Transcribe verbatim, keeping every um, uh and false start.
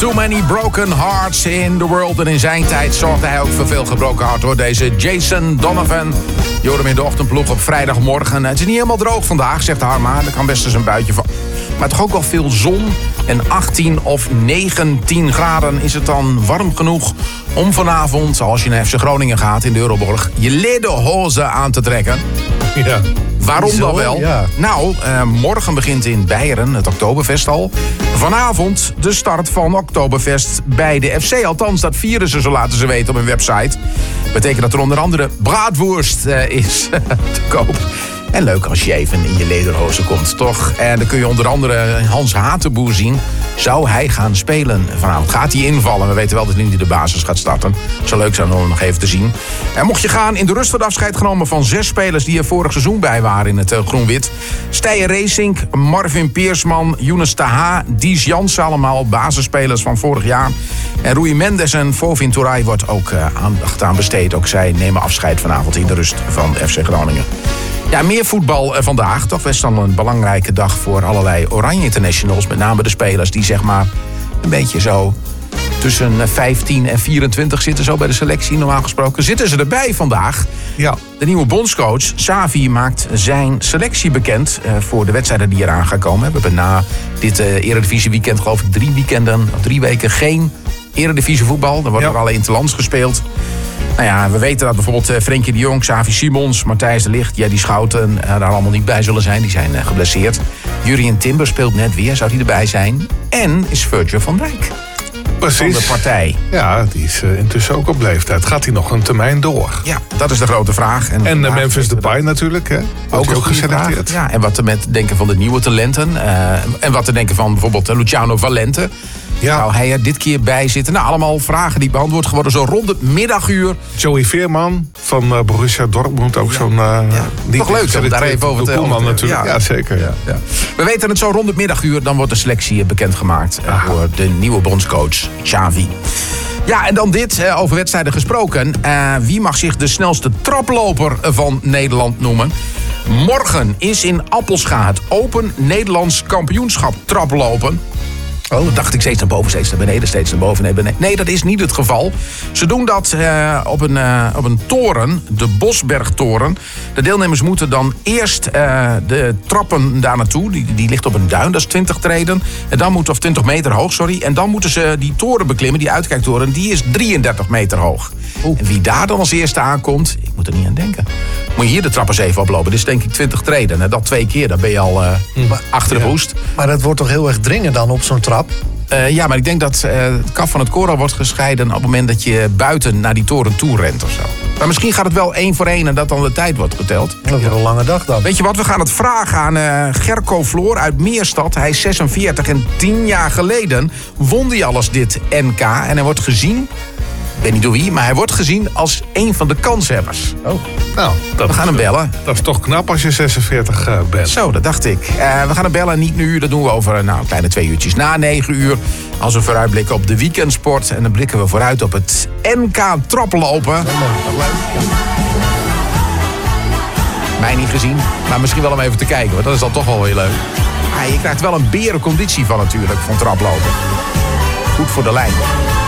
Too many broken hearts in the world. En in zijn tijd zorgde hij ook voor veel gebroken hart, hoor. Deze Jason Donovan. Je hoort hem in de ochtendploeg op vrijdagmorgen. Het is niet helemaal droog vandaag, zegt Harma. Er kan best eens een buitje van. Maar toch ook wel veel zon. En achttien of negentien graden is het dan warm genoeg om vanavond, als je naar F C Groningen gaat in de Euroborg, je lederhozen aan te trekken. Ja. Waarom dan wel? Ja. Nou, uh, morgen begint in Beieren het Oktoberfest al. Vanavond de start van Oktoberfest bij de F C. Althans, dat vieren ze, zo laten ze weten op hun website. Betekent dat er onder andere braadworst uh, is te koop. En leuk als je even in je lederhozen komt, toch? En dan kun je onder andere Hans Hatenboer zien. Zou hij gaan spelen vanavond? Gaat hij invallen? We weten wel dat hij niet in de basis gaat starten. Zou leuk zijn om hem nog even te zien. En mocht je gaan, in de rust wordt afscheid genomen van zes spelers die er vorig seizoen bij waren in het uh, groen-wit. Steyr Racing, Marvin Peersman, Younes Taha, Dies Jansen, allemaal basisspelers van vorig jaar. En Rui Mendes en Fovin Touray wordt ook uh, aandacht aan besteed. Ook zij nemen afscheid vanavond in de rust van F C Groningen. Ja, meer voetbal uh, vandaag. Toch best dan een belangrijke dag voor allerlei Oranje Internationals. Met name de spelers die zeg maar een beetje zo tussen vijftien en vierentwintig zitten. Zo bij de selectie normaal gesproken. Zitten ze erbij vandaag. Ja. De nieuwe bondscoach, Xavi, maakt zijn selectie bekend uh, voor de wedstrijden die eraan gaan komen. We hebben na dit uh, Eredivisie weekend geloof ik drie weekenden of drie weken geen Eredivisie voetbal. Dan wordt ja. er alle interlands gespeeld. Nou ja, we weten dat bijvoorbeeld uh, Frenkie de Jong, Xavi Simons, Matthijs de Ligt, ja, die Schouten uh, daar allemaal niet bij zullen zijn. Die zijn uh, geblesseerd. Jurien Timber speelt net weer, zou die erbij zijn. En is Virgil van Dijk. Precies. Van de partij. Ja, die is uh, intussen ook op leeftijd. Gaat hij nog een termijn door? Ja, dat is de grote vraag. En, en uh, Memphis Depay dat natuurlijk, hè? Ook, ook geselecteerd. Ja, en wat te met denken van de nieuwe talenten. Uh, en wat te denken van bijvoorbeeld uh, Luciano Valente. Ja. Zou hij er dit keer bij zitten? Nou, allemaal vragen die beantwoord geworden zo rond het middaguur. Joey Veerman van uh, Borussia Dortmund, ook ja. zo'n... Uh, ja. Toch leuk om daar even over te hebben. natuurlijk. Ja, ja zeker. Ja. Ja. We weten het zo rond het middaguur. Dan wordt de selectie bekendgemaakt uh, door de nieuwe bondscoach Xavi. Ja, en dan dit, uh, over wedstrijden gesproken. Uh, wie mag zich de snelste traploper van Nederland noemen? Morgen is in Appelscha het Open Nederlands Kampioenschap traplopen. Oh, dan dacht ik steeds naar boven, steeds naar beneden, steeds naar boven, nee, beneden. Nee, dat is niet het geval. Ze doen dat uh, op, een, uh, op een toren, de Bosbergtoren. De deelnemers moeten dan eerst uh, de trappen daar naartoe. Die, die ligt op een duin, dat is twintig treden. En dan moet, of twintig meter hoog, sorry. En dan moeten ze die toren beklimmen, die uitkijktoren, die is drieëndertig meter hoog. Oeh. En wie daar dan als eerste aankomt, ik moet er niet aan denken. Moet je hier de trap eens even oplopen. Dit is denk ik twintig treden. En dat twee keer, dan ben je al uh, hm. achter de hoest. Ja. Maar dat wordt toch heel erg dringen dan op zo'n trap? Uh, ja, maar ik denk dat uh, het kaf van het koren wordt gescheiden op het moment dat je buiten naar die toren toe rent of zo. Maar misschien gaat het wel één voor één en dat dan de tijd wordt geteld. Dat wordt een lange dag dan. Weet je wat, we gaan het vragen aan uh, Gerco Floor uit Meerstad. Hij is zesenveertig en tien jaar geleden won hij alles dit N K. En hij wordt gezien, ik weet niet door wie, maar hij wordt gezien als een van de kanshebbers. Oh, nou, dat we gaan hem bellen. Dat is toch knap als je zesenveertig uh, bent. Zo, dat dacht ik. Uh, we gaan hem bellen, niet nu. Dat doen we over nou, kleine twee uurtjes na negen uur. Als we vooruitblikken op de weekendsport. En dan blikken we vooruit op het N K trappenlopen. Ja, leuk. Mij niet gezien, maar misschien wel om even te kijken. Want dat is dan toch wel heel leuk. Ah, je krijgt wel een berenconditie van natuurlijk, van traplopen. Goed voor de lijn.